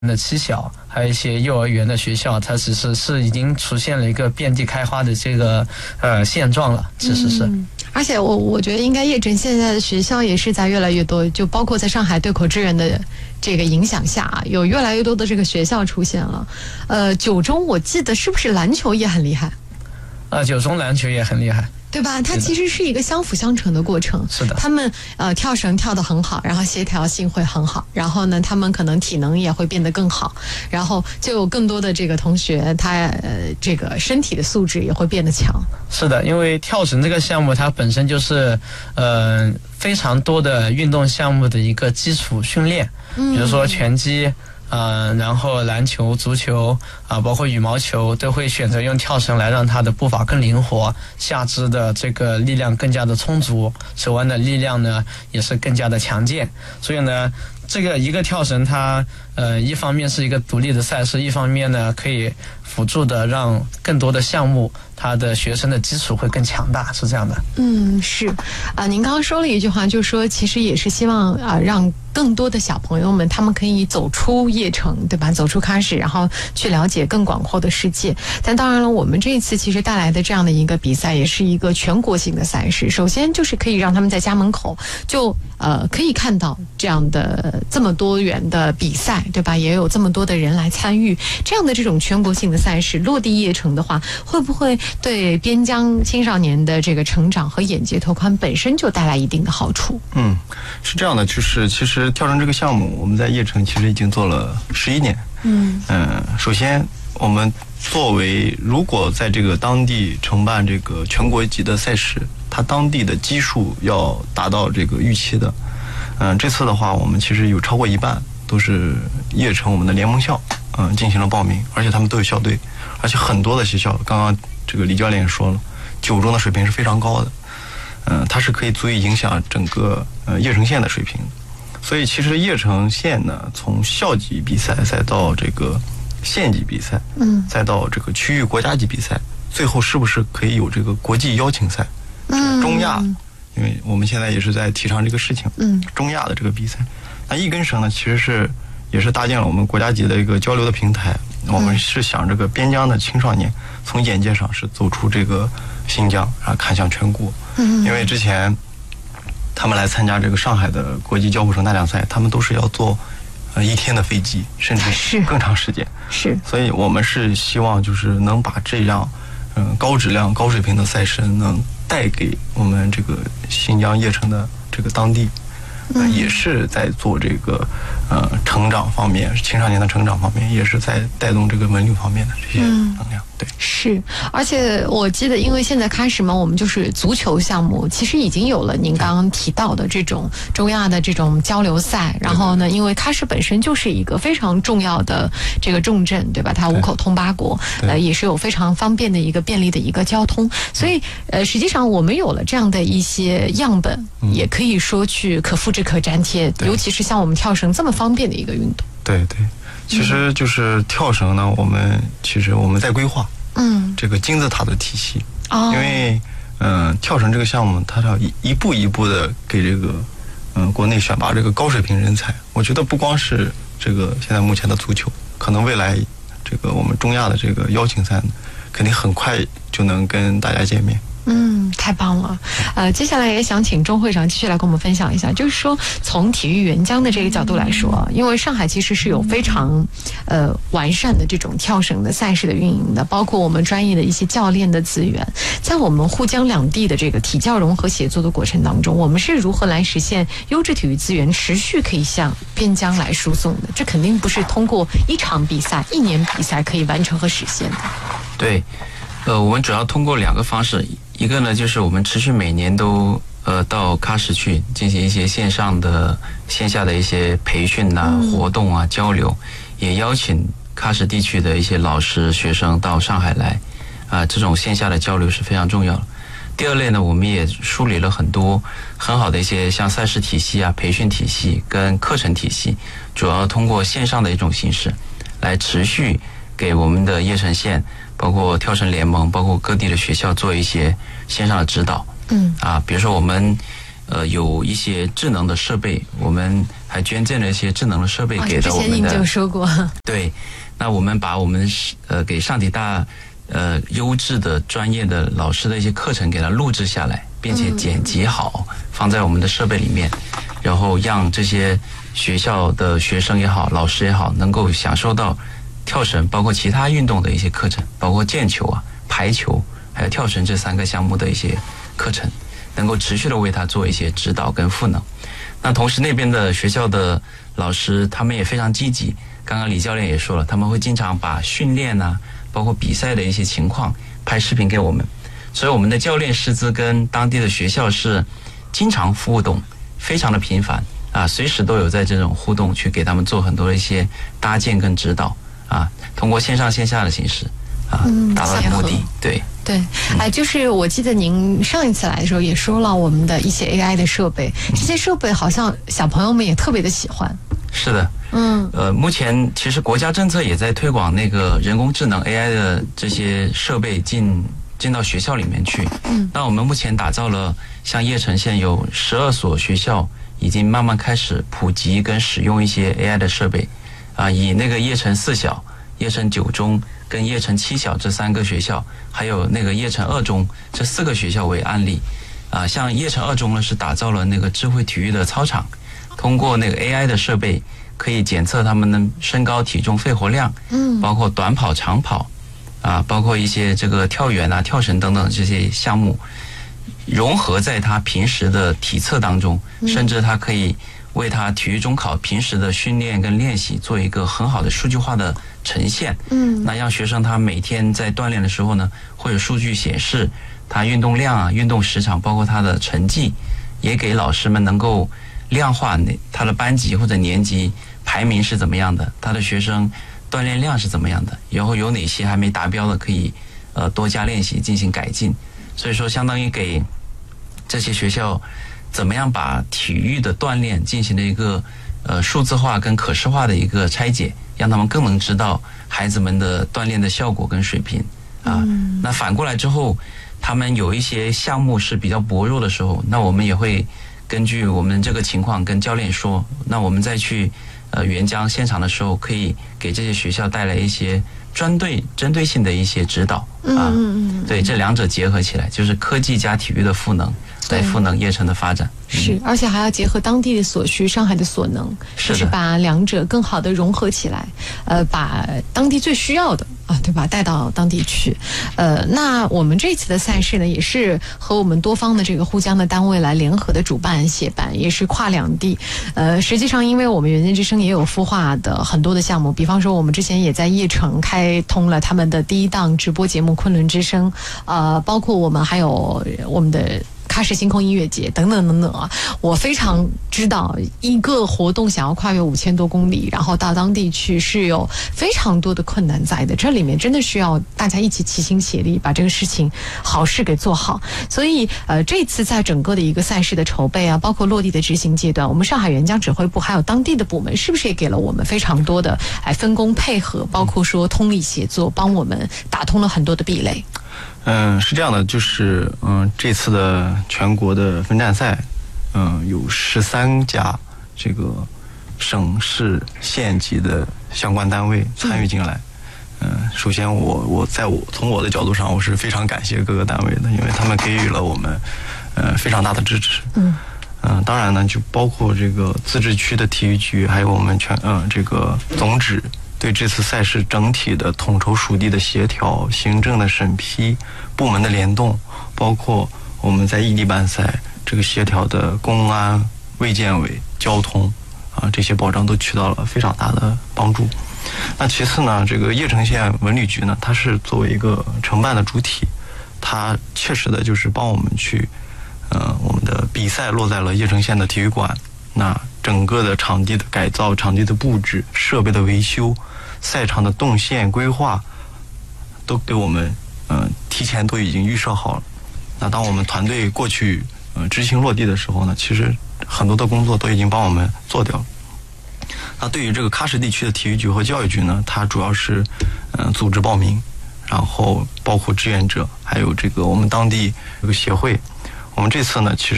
的妻小，还有一些幼儿园的学校，它其实是已经出现了一个遍地开花的这个现状了，其实是。 而且我觉得应该叶城现在的学校也是在越来越多，就包括在上海对口支援的这个影响下啊，有越来越多的这个学校出现了。九中我记得是不是篮球也很厉害？ 九中篮球也很厉害。 对吧？它其实是一个相辅相成的过程。 是的， 他们跳绳跳得很好，然后协调性会很好，然后呢，他们可能体能也会变得更好，然后就有更多的这个同学，他这个身体的素质也会变得强。 是的，因为跳绳这个项目它本身就是非常多的运动项目的一个基础训练，比如说拳击。然后篮球、足球包括羽毛球都会选择用跳绳来让它的步伐更灵活，下肢的这个力量更加的充足，手腕的力量呢也是更加的强健。所以呢，这个一个跳绳它一方面是一个独立的赛事，一方面呢可以辅助的让更多的项目他的学生的基础会更强大，是这样的。 是您刚刚说了一句话，就是说其实也是希望让更多的小朋友们他们可以走出叶城，对吧？走出喀什，然后去了解更广阔的世界。但当然了，我们这一次其实带来的这样的一个比赛也是一个全国性的赛事。首先就是可以让他们在家门口就可以看到这样的这么多元的比赛，对吧？也有这么多的人来参与这样的这种全国性的赛事落地叶城的话，会不会对边疆青少年的这个成长和眼界拓宽本身就带来一定的好处？ 是这样的，就是其实跳绳这个项目，我们在叶城其实已经做了11年。首先我们作为如果在这个当地承办这个全国级的赛事，它当地的基数要达到这个预期的。这次的话，我们其实有超过一半都是叶城我们的联盟校进行了报名，而且他们都有校队，而且很多的学校，刚刚这个李教练也说了，九中的水平是非常高的。它是可以足以影响整个叶城县的水平。所以其实叶城县呢，从校级比赛再到这个县级比赛，再到这个区域国家级比赛，最后是不是可以有这个国际邀请赛，中亚，因为我们现在也是在提倡这个事情，中亚的这个比赛。那一根绳呢，其实也是搭建了我们国家级的一个交流的平台。我们是想这个边疆的青少年从眼界上是走出这个新疆，然后看向全国。因为之前他们来参加这个上海的国际交互绳大奖赛，他们都是要坐1天的飞机，甚至更长时间。所以我们是希望就是能把这样高质量、高水平的赛事能带给我们这个新疆叶城的这个当地。也是在做这个成长方面，青少年的成长方面，也是在带动这个文旅方面的这些能量。对， 是。而且我记得，因为现在开始嘛，我们就是足球项目，其实已经有了您刚刚提到的这种中亚的这种交流赛。然后呢，因为喀什本身就是一个非常重要的这个重镇，对吧？它五口通八国，也是有非常方便的一个便利的一个交通。所以实际上我们有了这样的一些样本，也可以说去可复制可粘贴，尤其是像我们跳绳这么方便的一个运动。 对，其实就是跳绳呢，我们在规划这个金字塔的体系。因为跳绳这个项目它要一步一步的给这个国内选拔这个高水平人才。我觉得不光是这个现在目前的足球，可能未来这个我们中亚的这个邀请赛肯定很快就能跟大家见面。 太棒了。接下来也想请钟会长继续来跟我们分享一下，就是说从体育援疆的这个角度来说，因为上海其实是有非常完善的这种跳绳的赛事的运营的，包括我们专业的一些教练的资源。在我们沪江两地的这个体教融合协作的过程当中，我们是如何来实现优质体育资源持续可以向边疆来输送的？这肯定不是通过一场比赛、一年比赛可以完成和实现的。 对，我们主要通过2个方式。一个呢，就是我们持续每年都到喀什去进行一些线下的一些培训活动交流，也邀请喀什地区的一些老师学生到上海来这种线下的交流是非常重要的。第二类呢，我们也梳理了很多很好的一些像赛事体系培训体系跟课程体系，主要通过线上的一种形式来持续给我们的叶城县包括跳绳联盟包括各地的学校做一些线上的指导。比如说我们有一些智能的设备，我们还捐赠了一些智能的设备给到我们的。之前您就说过。 对，那我们把我们给上体大优质的专业的老师的一些课程给它录制下来，并且剪辑好，放在我们的设备里面，然后让这些学校的学生也好，老师也好，能够享受到跳绳，包括其他运动的一些课程，包括毽球啊、排球，还有跳绳这3个项目的一些课程，能够持续的为他做一些指导跟赋能。那同时那边的学校的老师他们也非常积极，刚刚李教练也说了，他们会经常把训练啊，包括比赛的一些情况拍视频给我们，所以我们的教练师资跟当地的学校是经常互动，非常的频繁啊，随时都有在这种互动去给他们做很多的一些搭建跟指导啊，通过线上线下的形式啊，达到目的。 对，就是我记得您上一次来的时候也说了我们的一些 AI 的设备，这些设备好像小朋友们也特别的喜欢。 是的，目前其实国家政策也在推广那个人工智能 AI 的这些设备进到学校里面去。那我们目前打造了像叶城县有12所学校已经慢慢开始普及跟使用一些 AI 的设备啊，以那个叶城4小、叶城9中跟叶城7小这3个学校，还有那个叶城2中这4个学校为案例啊。像叶城2中呢是打造了那个智慧体育的操场，通过那个 AI 的设备可以检测他们的身高、体重、肺活量，包括短跑、长跑啊，包括一些这个跳远啊、跳绳等等这些项目，融合在他平时的体测当中，甚至他可以为他体育中考平时的训练跟练习做一个很好的数据化的呈现。那让学生他每天在锻炼的时候呢，会有数据显示他运动量啊、运动时长，包括他的成绩，也给老师们能够量化他的班级或者年级排名是怎么样的，他的学生锻炼量是怎么样的，然后有哪些还没达标的可以多加练习进行改进。所以说相当于给这些学校怎么样把体育的锻炼进行了一个数字化跟可视化的一个拆解，让他们更能知道孩子们的锻炼的效果跟水平啊。那反过来之后，他们有一些项目是比较薄弱的时候，那我们也会根据我们这个情况跟教练说，那我们再去援疆现场的时候，可以给这些学校带来一些针对性的一些指导啊。对，这两者结合起来，就是科技加体育的赋能，来赋能叶城的发展。 是，而且还要结合当地的所需、上海的所能，就是把两者更好的融合起来，把当地最需要的啊，对吧，带到当地去。那我们这次的赛事呢，也是和我们多方的这个沪江的单位来联合的主办协办，也是跨两地。实际上，因为我们原件之声也有孵化的很多的项目，比方说我们之前也在叶城开通了他们的第一档直播节目《昆仑之声》，包括我们还有我们的喀什星空音乐节等等等等啊，我非常知道一个活动想要跨越5000多公里，然后到当地去是有非常多的困难在的，这里面真的需要大家一起齐心协力，把这个事情好事给做好。所以这次在整个的一个赛事的筹备啊，包括落地的执行阶段，我们上海援疆指挥部还有当地的部门，是不是也给了我们非常多的分工配合，包括说通力协作，帮我们打通了很多的壁垒？ 是这样的，就是这次的全国的分站赛，有13家这个省市县级的相关单位参与进来。首先从我的角度上，我是非常感谢各个单位的，因为他们给予了我们非常大的支持。当然呢，就包括这个自治区的体育局，还有我们这个总指。对这次赛事整体的统筹属地的协调、行政的审批、部门的联动，包括我们在异地办赛这个协调的公安、卫健委、交通这些保障都起到了非常大的帮助。那其次呢，这个叶城县文旅局呢，它是作为一个承办的主体，它切实的就是帮我们去，我们的比赛落在了叶城县的体育馆，那整个的场地的改造、场地的布置、设备的维修、赛场的动线规划都给我们提前都已经预设好了。那当我们团队过去执行落地的时候呢，其实很多的工作都已经帮我们做掉了。那对于这个喀什地区的体育局和教育局呢，它主要是组织报名，然后包括志愿者，还有这个我们当地这个协会。我们这次呢，其实